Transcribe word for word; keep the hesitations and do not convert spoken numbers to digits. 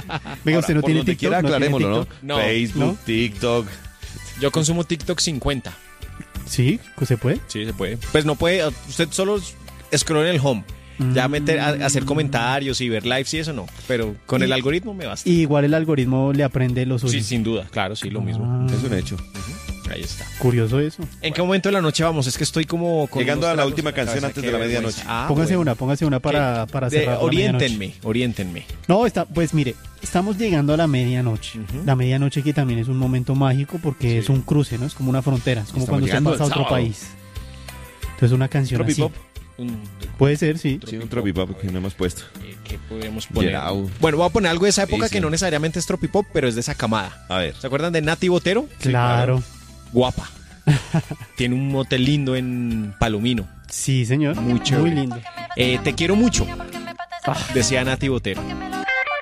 Venga, usted no por tiene donde TikTok, quiera, ¿no tiene aclarémoslo, ¿no? TikTok? No. Facebook, ¿No? TikTok. Yo consumo TikTok cincuenta. Sí, ¿se puede? Sí, se puede. Pues no puede, usted solo scroll en el home. Ya meter, a- hacer comentarios y ver lives y eso no. Pero con Y- el algoritmo me basta. Y igual el algoritmo le aprende lo suyo. Sí, sin duda, claro, sí, lo mismo. Ah, Es un hecho. Ahí está. Curioso eso. ¿En qué momento de la noche vamos? Es que estoy como... con Llegando unos a la tragos última en la canción cabeza, antes qué de la vergüenza. medianoche. Ah, póngase bueno. una, póngase una para, para De- cerrar la medianoche. oriéntenme, oriéntenme. No, está, pues mire, estamos llegando a la medianoche. Ujú. La medianoche que también es un momento mágico porque Sí. es un cruce, ¿no? Es como una frontera, es como Estamos cuando usted llegando pasa a al otro sábado. país. Entonces una canción así. Tropipop. Un- Puede ser, sí. Sí, un tropipop que no hemos puesto. eh, ¿Qué podríamos poner? Gerao. Bueno, voy a poner algo de esa época Sí, que sí. no necesariamente es tropipop, pero es de esa camada. A ver. ¿Se acuerdan de Nati Botero? Claro. Guapa. Tiene un motel lindo en Palomino. Sí, señor. Muy chévere. Muy lindo. Eh, te quiero mucho, decía Nati Botero.